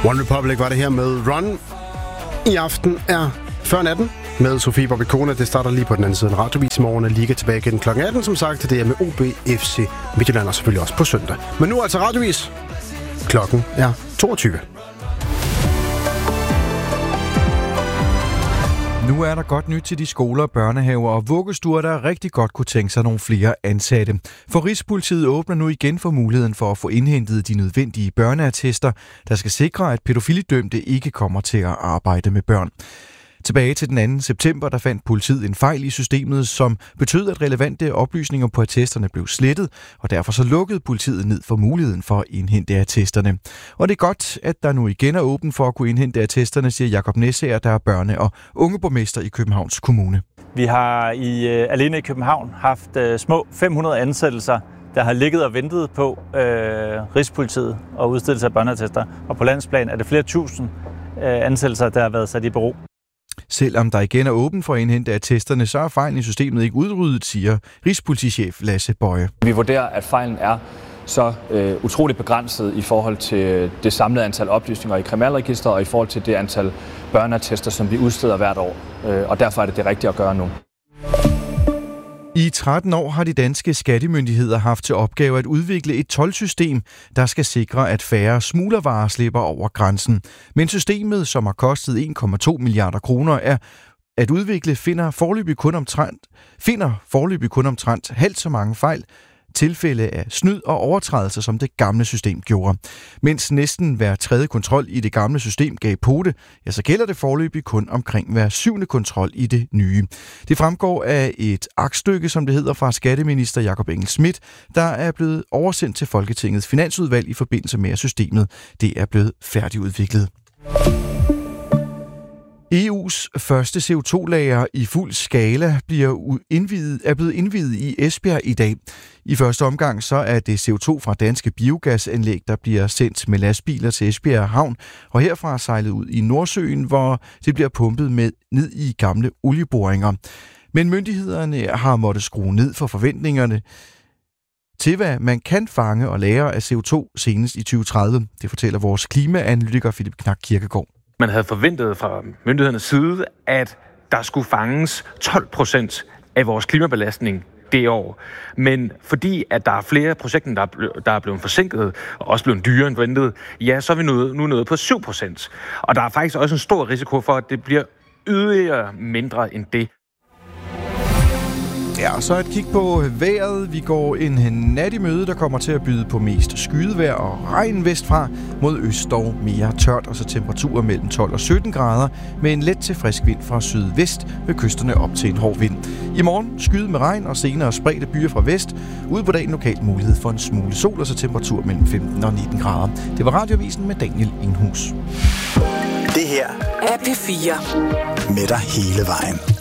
One Republic var det her med Run. I aften er før natten med Sofie Bobby Kona. Det starter lige på den anden side af Radiovis i morgen, og Liga tilbage igen kl. 18, som sagt. Det er med OB, FC Midtjylland og selvfølgelig også på søndag. Men nu altså Radiovis. Klokken er 22. Nu er der godt nyt til de skoler, børnehaver og vuggestuer, der rigtig godt kunne tænke sig nogle flere ansatte. For Rigspolitiet åbner nu igen for muligheden for at få indhentet de nødvendige børneattester, der skal sikre, at pædofilidømte ikke kommer til at arbejde med børn. Tilbage til den 2. september, der fandt politiet en fejl i systemet, som betød, at relevante oplysninger på attesterne blev slettet, og derfor så lukkede politiet ned for muligheden for at indhente attesterne. Og det er godt, at der nu igen er åben for at kunne indhente attesterne, siger Jakob Næsager, der er børne- og ungeborgmester i Københavns Kommune. Vi har alene i København haft små 500 ansættelser, der har ligget og ventet på Rigspolitiet og udstedelse af børneattester. Og på landsplan er det flere tusind ansættelser, der har været sat i bero. Selvom der igen er åben for at indhente attesterne, så er fejlen i systemet ikke udryddet, siger Rigspolitichef Lasse Bøje. Vi vurderer, at fejlen er så utroligt begrænset i forhold til det samlede antal oplysninger i Kriminalregisteret og i forhold til det antal børneattester, som vi udsteder hvert år. Og derfor er det rigtige at gøre nu. I 13 år har de danske skattemyndigheder haft til opgave at udvikle et toldsystem, der skal sikre, at færre smuglervarer slipper over grænsen. Men systemet, som har kostet 1,2 milliarder kroner, er at udvikle, finder foreløbig kun omtrent halvt så mange fejl, tilfælde af snyd og overtrædelser, som det gamle system gjorde. Mens næsten hver tredje kontrol i det gamle system gav pote, ja, så gælder det foreløbig kun omkring hver 7. kontrol i det nye. Det fremgår af et aktstykke, som det hedder, fra skatteminister Jakob Engel-Schmidt, der er blevet oversendt til Folketingets finansudvalg i forbindelse med, at systemet det er blevet færdigudviklet. EU's første CO2-lager i fuld skala er blevet indviet i Esbjerg i dag. I første omgang så er det CO2 fra danske biogasanlæg, der bliver sendt med lastbiler til Esbjerg Havn, og herfra sejlet ud i Nordsøen, hvor det bliver pumpet med ned i gamle olieboringer. Men myndighederne har måttet skrue ned for forventningerne til, hvad man kan fange og lagre af CO2 senest i 2030. Det fortæller vores klimaanalytiker Philip Knak Kirkegaard. Man havde forventet fra myndighedernes side, at der skulle fanges 12% af vores klimabelastning det år. Men fordi at der er flere projekter, der er blevet forsinket og også blevet dyrere end ventet, ja, så er vi nu nået på 7%. Og der er faktisk også en stor risiko for, at det bliver yderligere mindre end det. Ja, så et kig på vejret. Vi går en nat i møde, der kommer til at byde på mest skydevejr og regn vestfra, mod øst dog mere tørt, og så temperaturer mellem 12 og 17 grader, med en let til frisk vind fra sydvest ved kysterne op til en hård vind. I morgen skyde med regn og senere spredte byer fra vest. Ude på dagen lokalt mulighed for en smule sol, og så temperatur mellem 15 og 19 grader. Det var Radiovisen med Daniel Enghus. Det her er P4 med dig hele vejen.